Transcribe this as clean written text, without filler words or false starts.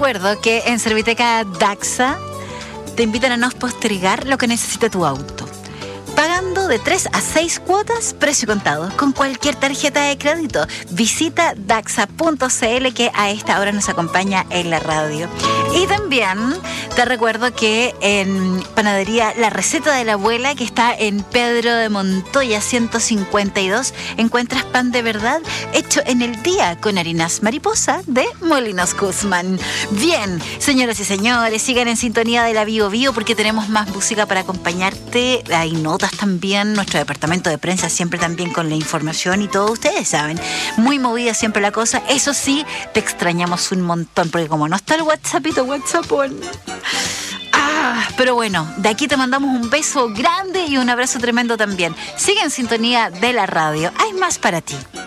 recuerdo que en Serviteca Daxa te invitan a no postergar lo que necesita tu auto. Pagando de 3 a 6 cuotas, precio contado, con cualquier tarjeta de crédito. Visita daxa.cl, que a esta hora nos acompaña en la radio. Y también te recuerdo que en Panadería La Receta de la Abuela, que está en Pedro de Montoya 152, encuentras pan de verdad hecho en el día con harinas mariposa de Molinos Guzmán. Bien, señoras y señores, sigan en sintonía de la Bio Bio porque tenemos más música para acompañarte. Hay notas también, nuestro departamento de prensa siempre también con la información y todo, ustedes saben, muy movida siempre la cosa. Eso sí, te extrañamos un montón porque como no está el WhatsAppito, pero bueno, de aquí te mandamos un beso grande y un abrazo tremendo también. Sigue en sintonía de la radio, hay más para ti.